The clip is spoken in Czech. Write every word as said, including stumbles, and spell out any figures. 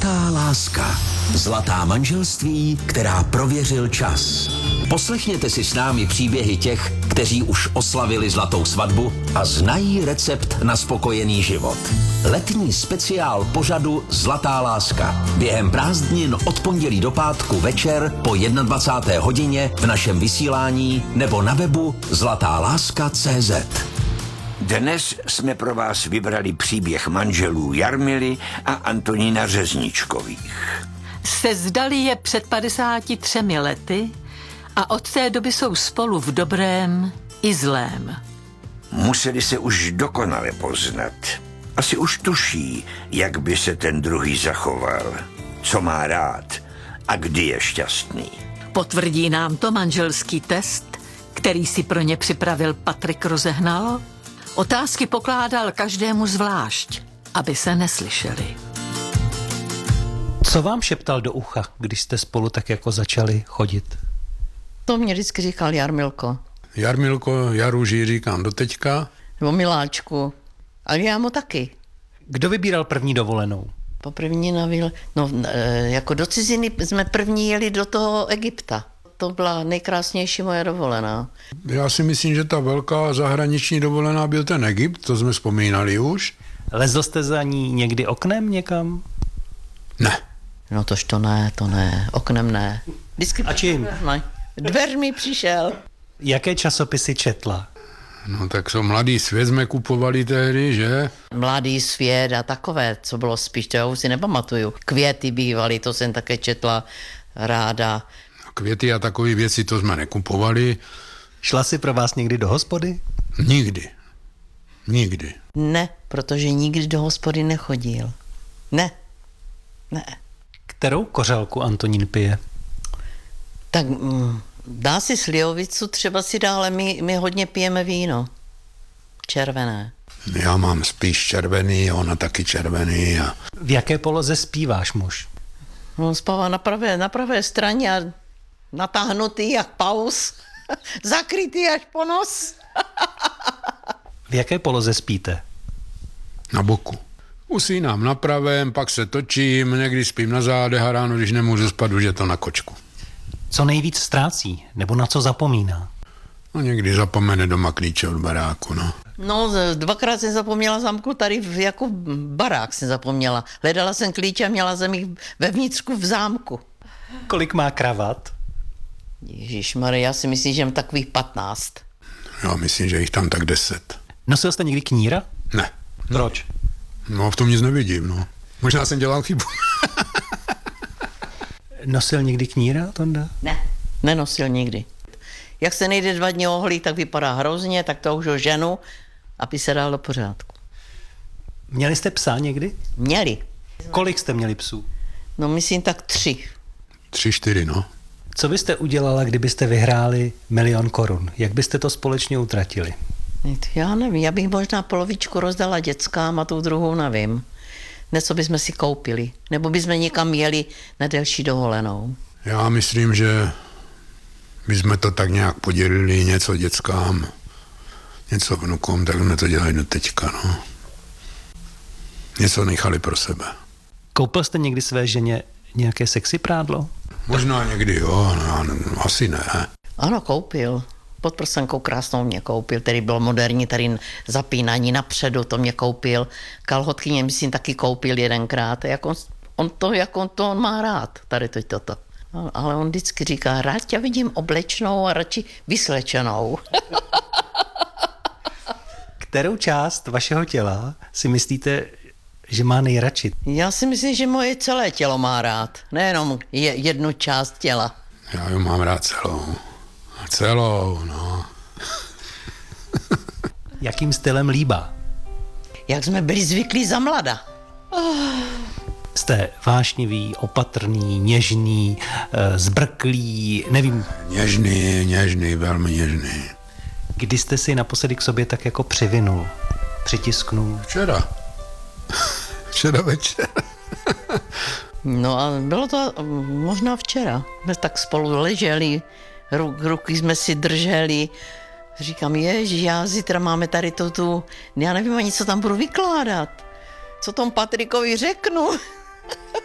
Zlatá láska. Zlatá manželství, která prověřil čas. Poslechněte si s námi příběhy těch, kteří už oslavili zlatou svatbu a znají recept na spokojený život. Letní speciál pořadu Zlatá láska. Během prázdnin od pondělí do pátku večer po dvacáté jedné hodině v našem vysílání nebo na webu zlatá láska tečka cé zet. Dnes jsme pro vás vybrali příběh manželů Jarmily a Antonína Řezničkových. Se zdali je před padesáti třemi lety a od té doby jsou spolu v dobrém i zlém. Museli se už dokonale poznat. Asi už tuší, jak by se ten druhý zachoval, co má rád a kdy je šťastný. Potvrdí nám to manželský test, který si pro ně připravil Patrik Rozehnal. Otázky pokládal každému zvlášť, aby se neslyšeli. Co vám šeptal do ucha, když jste spolu tak jako začali chodit? To mě vždycky říkal Jarmilko. Jarmilko, Jaruži říkám doteďka. Nebo Miláčku. Ale já mu taky. Kdo vybíral první dovolenou? Po první navil, no jako do ciziny jsme první jeli do toho Egypta. To byla nejkrásnější moje dovolená. Já si myslím, že ta velká zahraniční dovolená byl ten Egypt, to jsme vzpomínali už. Lezl jste za ní někdy oknem někam? Ne. No tož to ne, to ne, oknem ne. Vždycky a čím? Ne. Dveřmi přišel. Jaké časopisy četla? No tak co Mladý svět jsme kupovali tehdy, že? Mladý svět a takové, co bylo spíš, to já už si nepamatuju. Květy bývaly, to jsem také četla ráda. Květy a takové věci, to jsme nekupovali. Šla si pro vás někdy do hospody? Nikdy. Nikdy. Ne, protože nikdy do hospody nechodil. Ne. Ne. Kterou kořálku Antonín pije? Tak mm, dá si slivovicu, třeba si dá, ale my, my hodně pijeme víno. Červené. Já mám spíš červený, ona taky červený. A... V jaké poloze zpíváš muž? On spává na pravé, na pravé straně a natáhnutý jak paus, zakrytý až po nos. V jaké poloze spíte? Na boku. Usínám na pravém, pak se točím, někdy spím na zádech a ráno, když nemůžu spát, už je to na kočku. Co nejvíc ztrácí, nebo na co zapomíná? No někdy zapomene doma klíče od baráku, no. No, dvakrát jsem zapomněla zamku, tady v, jako barák jsem zapomněla. Hledala jsem klíče a měla jsem jich ve vnitřku v zámku. Kolik má kravat? Ježišmarja, já si myslím, že mám takových patnáct. Já myslím, že jich tam tak deset. Nosil jste někdy kníra? Ne. Proč? No, v tom nic nevidím, no. Možná jsem dělal chybu. Nosil někdy kníra, Tonda? Ne, nenosil nikdy. Jak se nejde dva dny oholí, tak vypadá hrozně, tak to už ho ženu, aby se dal do pořádku. Měli jste psa někdy? Měli. Kolik jste měli psů? No myslím tak tři. Tři, čtyři, no. Co byste udělala, kdybyste vyhráli milion korun? Jak byste to společně utratili? Já nevím, já bych možná polovičku rozdala dětskám a tu druhou nevím. Něco bychom si koupili, nebo bychom někam jeli na delší dovolenou. Já myslím, že bychom to tak nějak podělili, něco dětskám, něco vnukům, tak jsme to dělali do teďka, no. Něco nechali pro sebe. Koupil jste někdy své ženě nějaké sexy prádlo? Možná někdy, jo, no, no, asi ne. Ano, koupil. Podprsenkou krásnou mě koupil, který byl moderní, tady zapínání napředu, to mě koupil. Kalhotky mě myslím taky koupil jedenkrát. Jak on, on to, jak on to on má rád, tady to, toto. Ale on vždycky říká, rád tě vidím oblečnou a radši vyslečenou. Kterou část vašeho těla si myslíte, že má nejradši? Já si myslím, že moje celé tělo má rád, nejenom je, jednu část těla. Já ji mám rád celou. Celou, no. Jakým stylem líbá? Jak jsme byli zvyklí za mlada. Jste vášnivý, opatrný, něžný, zbrklý, nevím. Něžný, něžný, velmi něžný. Kdy jste si naposledy k sobě tak jako přivinul, přitisknul? Včera. Včera večer. No a bylo to možná včera. My tak spolu leželi, ruky jsme si drželi. Říkám, ježiš, já zítra máme tady tu, tu, já nevím ani, co tam budu vykládat. Co tomu Patrikovi řeknu.